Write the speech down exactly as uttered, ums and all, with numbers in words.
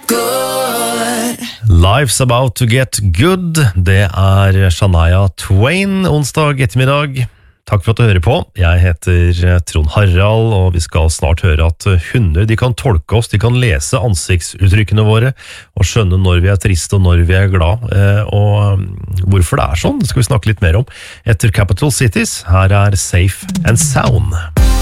Life's about to get good. Det er Shania Twain, onsdag ettermiddag. Takk for at du hører på. Jeg heter Trond Harald, og vi skal snart høre at hunder, de kan tolke oss, de kan lese ansiktsuttrykkene våre, og skjønne når vi er triste og når vi er glad. Og hvorfor det er sånn, det skal vi snakke litt mer om. Etter Capital Cities, her er Safe and Sound.